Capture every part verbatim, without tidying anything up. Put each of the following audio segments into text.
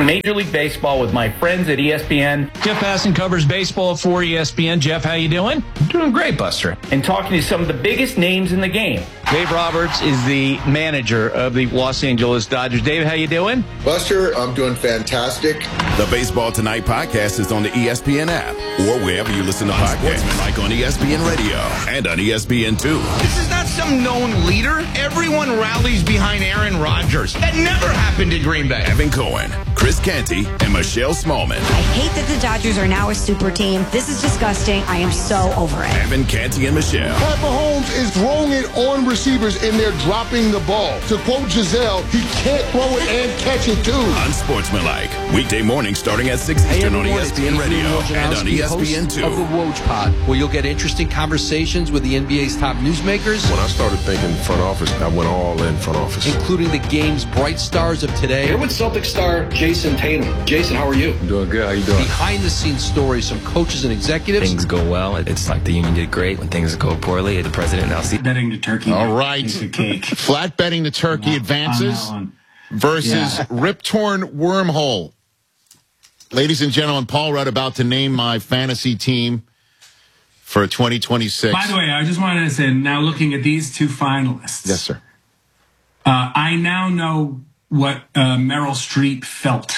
Major League Baseball with my friends at E S P N. Jeff Passan covers baseball for E S P N. Jeff, how you doing? Doing great, Buster. And talking to some of the biggest names in the game. Dave Roberts is the manager of the Los Angeles Dodgers. Dave, how you doing? Buster, I'm doing fantastic. The Baseball Tonight podcast is on the E S P N app or wherever you listen to podcasts, like on E S P N Radio and on E S P N two. This is not some known leader. Everyone rallies behind Aaron Rodgers. That never happened in Green Bay. Evan Cohen, Chris Canty, and Michelle Smallman. I hate that the Dodgers are now a super team. This is disgusting. I am so over it. Evan, Canty, and Michelle. Pat Mahomes is throwing it on receivers, and they're dropping the ball. To quote Giselle, he can't throw it and catch it, too. Unsportsmanlike. Weekday morning starting at six Eastern on E S P N Radio and on E S P N two. Of the Woj Pod, where you'll get interesting conversations with the N B A's top newsmakers. When I started thinking front office, I went all in front office. Including the game's bright stars of today. Here with Celtic star Jason Tatum. Jason, how are you? I'm doing good. How you doing? Behind-the-scenes stories from coaches and executives. Things go well. It's like the union did great. When things go poorly, the president now sees. Betting the turkey. All right. Cake. Flat betting the turkey No, advances versus yeah. Rip-Torn Wormhole. Ladies and gentlemen, Paul Rudd about to name my fantasy team for twenty twenty-six. By the way, I just wanted to say, now looking at these two finalists. Yes, sir. Uh, I now know what uh, Meryl Streep felt.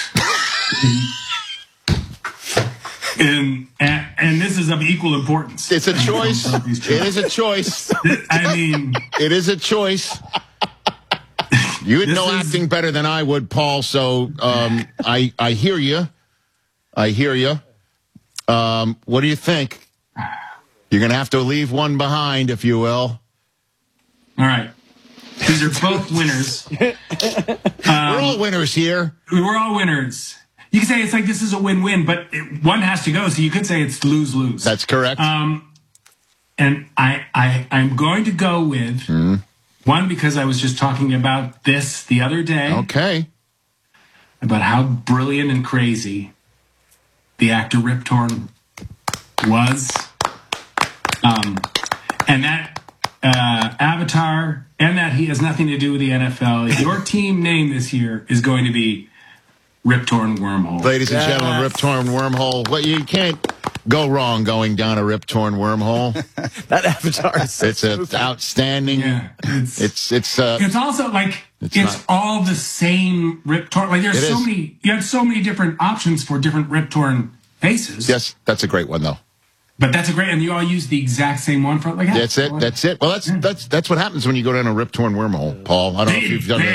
and, and and this is of equal importance. It's a choice. It is a choice. I mean, it is a choice. You would know is, acting better than I would, Paul. So um, I I hear you. I hear you. Um, what do you think? You're going to have to leave one behind, if you will. All right. These are both winners. Um, we're all winners here. We're all winners. You can say it's like this is a win-win, but it, one has to go, so you could say it's lose-lose. That's correct. Um, and I, I, I'm going to go with mm. one because I was just talking about this the other day. Okay. About how brilliant and crazy the actor Rip Torn was. Um, and that uh, Avatar, and that he has nothing to do with the N F L. Your team name this year is going to be Rip Torn Wormhole. Ladies and yes. gentlemen, Rip Torn Wormhole. Well, you can't go wrong going down a Rip Torn Wormhole. That Avatar is so It's a, it's outstanding. Yeah, it's it's it's, uh, it's also like it's, it's all the same Rip Torn. Like there's so is. many. You have so many different options for different Rip Torn faces. Yes, that's a great one though. But that's a great, and you all use the exact same one for like. That's it. That's it. Well, that's yeah. that's that's what happens when you go down a Rip Torn Wormhole, Paul. I don't Big know if you've done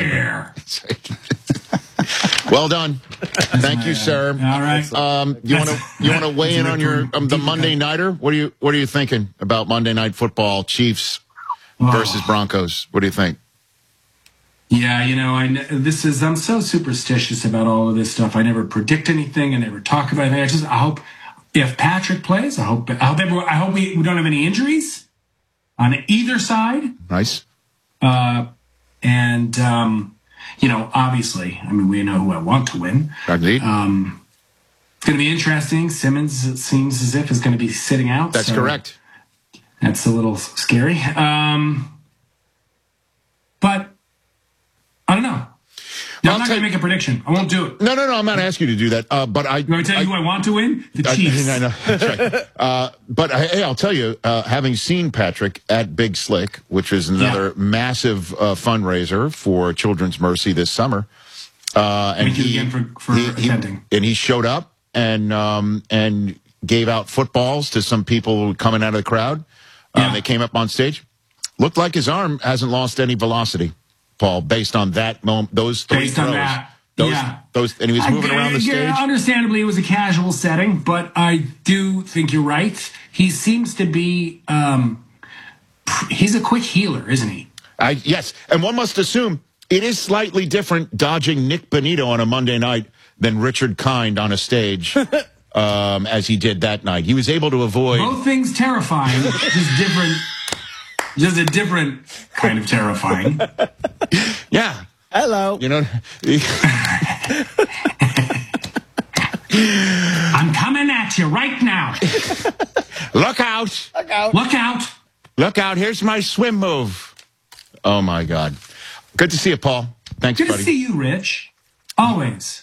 that. Well done. Thank you, sir. All right. Um, you want to you want to weigh in on your um, the Monday nighter? What are you What are you thinking about Monday Night Football? Chiefs versus Broncos. What do you think? Yeah, you know, I this is I'm so superstitious about all of this stuff. I never predict anything. I never talk about anything. I just I hope. If Patrick plays, I hope I hope, everyone, I hope we, we don't have any injuries on either side. Nice. Uh, and, um, you know, obviously, I mean, we know who I want to win. Indeed. Um, it's going to be interesting. Simmons, it seems as if, is going to be sitting out. That's so correct. That's a little scary. Um, but I don't know. No, I'm not going to make a prediction. I won't do it. No, no, no. I'm not asking you to do that. Uh, but I. Let me tell you I, who I want to win? The Chiefs. I, I know. That's right. uh, but hey, I'll tell you, uh, having seen Patrick at Big Slick, which is another yeah. massive uh, fundraiser for Children's Mercy this summer, uh, and Thank he, you again for, for he, attending. He, and he showed up and um, and gave out footballs to some people coming out of the crowd. Uh, yeah. They came up on stage. Looked like his arm hasn't lost any velocity, Paul, based on that moment, those three based throws. On that, those, yeah. those, and he was moving I, around the yeah, stage. Understandably, it was a casual setting, but I do think you're right. He seems to be, um, he's a quick healer, isn't he? I, yes, and one must assume it is slightly different dodging Nick Bonito on a Monday night than Richard Kind on a stage, um, as he did that night. He was able to avoid... Both things terrifying, just different... Just a different kind of terrifying. Yeah. Hello. You know. I'm coming at you right now. Look out. Look out. Look out. Look out. Here's my swim move. Oh, my God. Good to see you, Paul. Thanks, Good buddy. Good to see you, Rich. Always.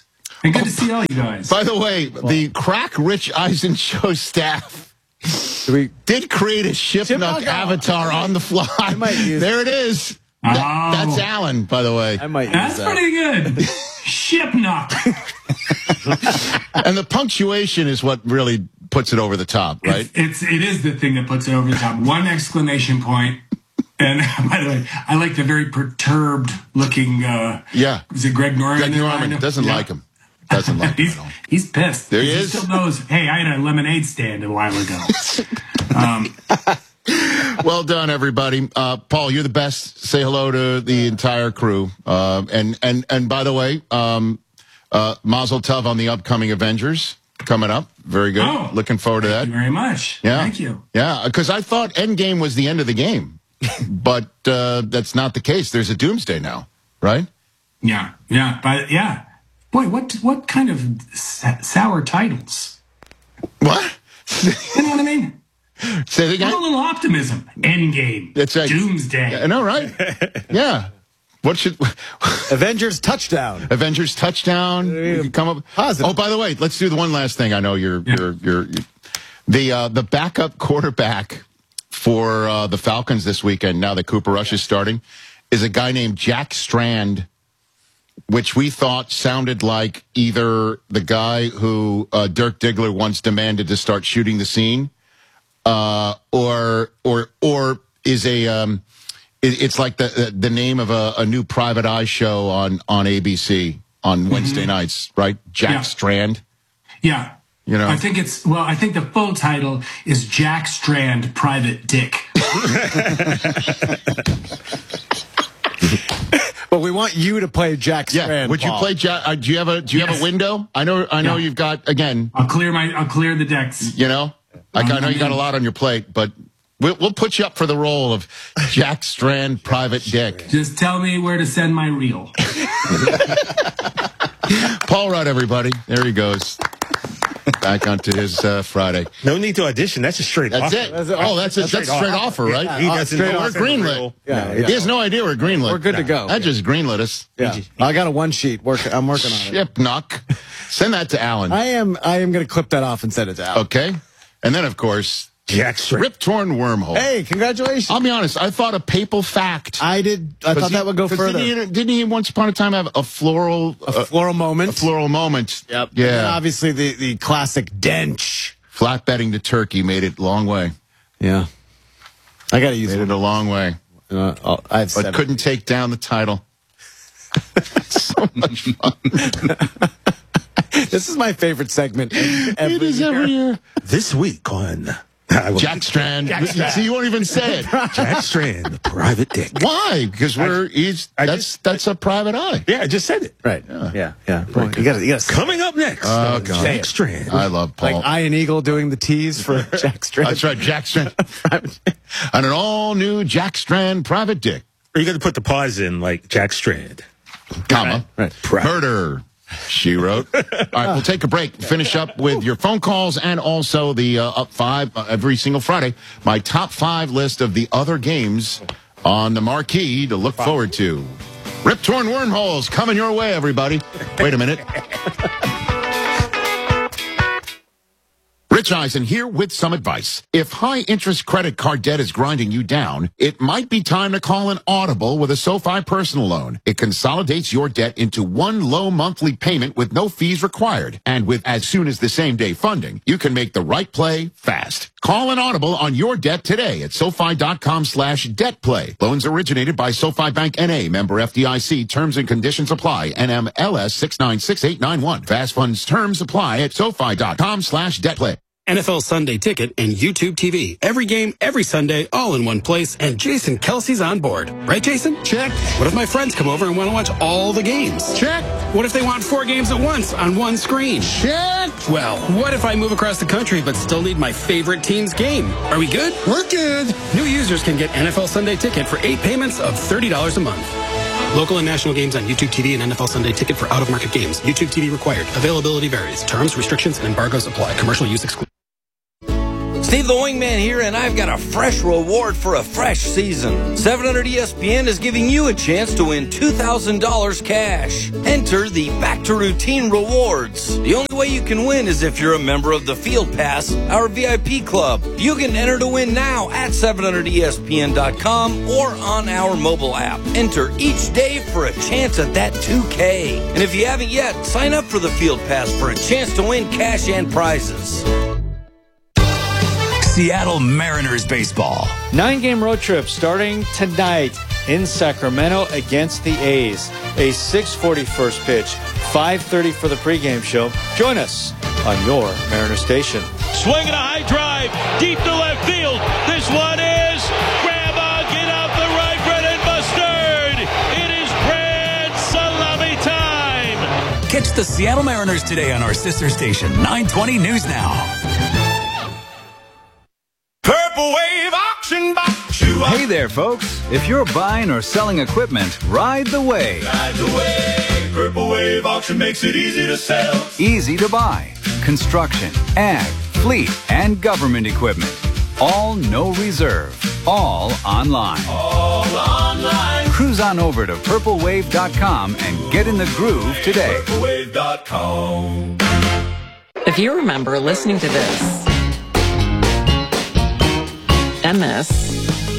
And good to see all you guys. By the way, well, the Crack Rich Eisen Show staff we, did create a Shipnuck avatar might, on the fly. There it is. Oh. That, that's Alan, by the way. I might use That's that. pretty good. Shipnuck. And the punctuation is what really puts it over the top, right? It's, it's it is the thing that puts it over the top. One exclamation point. And by the way, I like the very perturbed looking. Uh, yeah. Is it Greg Norman? Greg Norman doesn't yeah. like him. Doesn't like him he's, at all. He's pissed. There he, he is. Still knows. Hey, I had a lemonade stand a while ago. um, well done, everybody. Uh, Paul, you're the best. Say hello to the entire crew. Uh, and and and by the way, um, uh, Mazel Tov on the upcoming Avengers coming up. Very good. Oh, looking forward to that. Thank you very much. Yeah. Thank you. Yeah, because I thought Endgame was the end of the game, but uh, that's not the case. There's a Doomsday now, right? Yeah, yeah, but yeah. Boy, what what kind of sour titles? What? You know what I mean? Say it again. A little optimism. Endgame. That's right. Doomsday. I know, right? Yeah. What should Avengers touchdown? Avengers touchdown. We can come up. Positive. Oh, by the way, let's do the one last thing. I know you're yeah. you're, you're you're the uh, the backup quarterback for uh, the Falcons this weekend. Now that Cooper Rush is starting, is a guy named Jack Strand, which we thought sounded like either the guy who uh, Dirk Diggler once demanded to start shooting the scene, uh, or or or is a um, it, it's like the the name of a, a new Private Eye show on on A B C on mm-hmm. Wednesday nights, right? Jack yeah. Strand. Yeah. You know, I think it's well. I think the full title is Jack Strand, Private Dick. But we want you to play Jack Strand. Yeah. Would Paul. you play Jack? Uh, do you have a Do you yes. have a window? I know. I know yeah. you've got again. I'll clear my. I'll clear the decks. You know, like, I know you got a lot on your plate, but we'll, we'll put you up for the role of Jack Strand, Private Dick. Just tell me where to send my reel. Paul Rudd, everybody. There he goes. Back onto his uh, Friday. No need to audition. That's a straight that's offer. It. That's it. Oh, that's, that's, a, that's straight, straight offer, right? Yeah, he doesn't know we're greenlit. Yeah, yeah. He has no idea we're greenlit. We're good to go. That yeah. just greenlit us. Yeah. I got a one sheet. Work, I'm working on it. Shipnuck. Send that to Alan. I am I am going to clip that off and send it to Alan. Okay. And then, of course, Jack Rip Torn Wormhole. Hey, congratulations. I'll be honest. I thought a papal fact. I did. I thought he, that would go further. Didn't he, didn't he once upon a time have a floral... A uh, floral moment. A floral moment. Yep. Yeah. And then obviously the, the classic dench. Flatbedding to turkey made it a long way. Yeah. I got to use Made one. it a long way. Uh, oh, I have but couldn't take down the title. So much fun. This is my favorite segment. Every it is year. every year. This week on... Jack Strand. Jack Strand. See, you won't even say it. Jack Strand, the Private Dick. Why? Because we're he's I that's just, that's a private eye. Yeah, I just said it. Right. Yeah. Yeah. yeah. Boy, you got you got coming up next. Oh, God. Jack Strand. I love Paul. Like Iron Eagle doing the tease for Jack Strand. That's right, Jack Strand. And an all new Jack Strand Private Dick. Or you got to put the pause in like Jack Strand, comma right. Right. Murder. She wrote. All right, we'll take a break. Finish up with your phone calls and also the uh, up five uh, every single Friday. My top five list of the other games on the marquee to look forward to. Rip Torn Wormholes coming your way, everybody. Wait a minute. Rich Eisen here with some advice. If high-interest credit card debt is grinding you down, it might be time to call an Audible with a SoFi personal loan. It consolidates your debt into one low monthly payment with no fees required. And with as soon as the same-day funding, you can make the right play fast. Call an Audible on your debt today at SoFi.com slash debt play. Loans originated by SoFi Bank N A, member F D I C. Terms and conditions apply. N M L S six nine six eight nine one. Fast funds terms apply at SoFi.com slash debt play. N F L Sunday Ticket and YouTube T V. Every game, every Sunday, all in one place, and Jason Kelsey's on board. Right, Jason? Check. What if my friends come over and want to watch all the games? Check. What if they want four games at once on one screen? Check. Well, what if I move across the country but still need my favorite team's game? Are we good? We're good. New users can get N F L Sunday Ticket for eight payments of thirty dollars a month. Local and national games on YouTube T V and N F L Sunday Ticket for out-of-market games. YouTube T V required. Availability varies. Terms, restrictions, and embargoes apply. Commercial use excluded. Steve the Wingman here, and I've got a fresh reward for a fresh season. seven hundred E S P N is giving you a chance to win two thousand dollars cash. Enter the Back to Routine Rewards. The only way you can win is if you're a member of the Field Pass, our V I P club. You can enter to win now at seven hundred E S P N dot com or on our mobile app. Enter each day for a chance at that two K. And if you haven't yet, sign up for the Field Pass for a chance to win cash and prizes. Seattle Mariners baseball. Nine-game road trip starting tonight in Sacramento against the A's. A six forty first pitch, five thirty for the pregame show. Join us on your Mariner station. Swinging a high drive, deep to left field. This one is grab on, get out the right, bread and mustard. It is Brad Salami time. Catch the Seattle Mariners today on our sister station, nine twenty News Now. Purple Wave Auction Box. Hey there, folks. If you're buying or selling equipment, ride the wave. Ride the wave. Purple Wave Auction makes it easy to sell. Easy to buy. Construction, ag, fleet, and government equipment. All no reserve. All online. All online. Cruise on over to purple wave dot com and get in the groove today. purple wave dot com. If you remember listening to this, and this,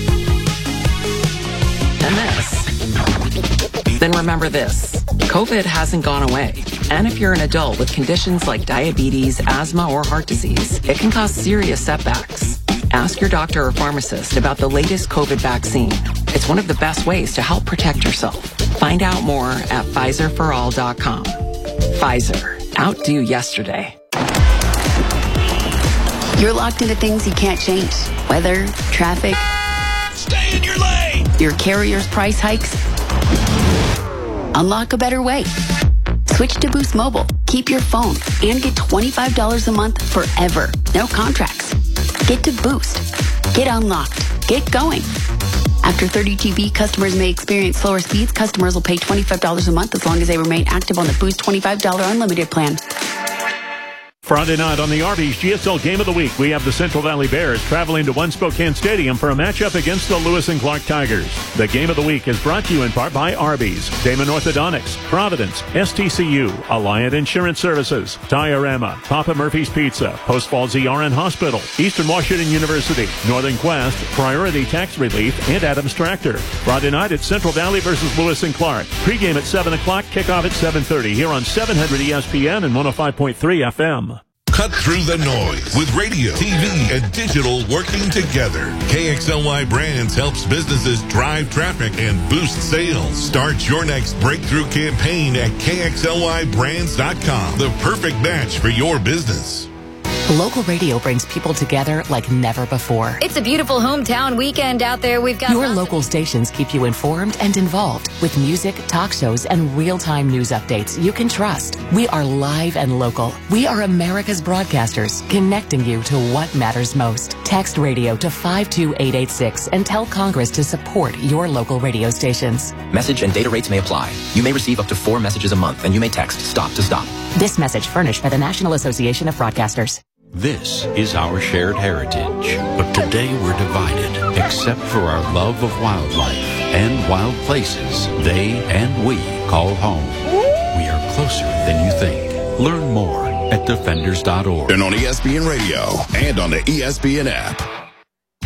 and this, then remember this. COVID hasn't gone away. And if you're an adult with conditions like diabetes, asthma, or heart disease, it can cause serious setbacks. Ask your doctor or pharmacist about the latest COVID vaccine. It's one of the best ways to help protect yourself. Find out more at Pfizer for all dot com. Pfizer. Outdo yesterday. You're locked into things you can't change. Weather, traffic. Stay in your lane. Your carrier's price hikes. Unlock a better way. Switch to Boost Mobile. Keep your phone and get twenty-five dollars a month forever. No contracts. Get to Boost. Get unlocked. Get going. After thirty G B, customers may experience slower speeds. Customers will pay twenty-five dollars a month as long as they remain active on the Boost twenty-five dollars unlimited plan. Friday night on the Arby's G S L Game of the Week, we have the Central Valley Bears traveling to One Spokane Stadium for a matchup against the Lewis and Clark Tigers. The Game of the Week is brought to you in part by Arby's, Damon Orthodontics, Providence, S T C U, Alliant Insurance Services, Diorama, Papa Murphy's Pizza, Post Falls E R N Hospital, Eastern Washington University, Northern Quest, Priority Tax Relief, and Adams Tractor. Friday night at Central Valley versus Lewis and Clark. Pregame at seven o'clock, kickoff at seven thirty here on seven hundred E S P N and one oh five point three F M. Cut through the noise with radio, T V, and digital working together. K X L Y Brands helps businesses drive traffic and boost sales. Start your next breakthrough campaign at K X L Y brands dot com. The perfect match for your business. Local radio brings people together like never before. It's a beautiful hometown weekend out there. We've got Your local stations keep you informed and involved with music, talk shows, and real-time news updates you can trust. We are live and local. We are America's broadcasters, connecting you to what matters most. Text radio to five two eight eight six and tell Congress to support your local radio stations. Message and data rates may apply. You may receive up to four messages a month, and you may text STOP to STOP. This message furnished by the National Association of Broadcasters. This is our shared heritage, but today we're divided, except for our love of wildlife and wild places they and we call home. We are closer than you think. Learn more at defenders dot org. And on E S P N Radio and on the E S P N app.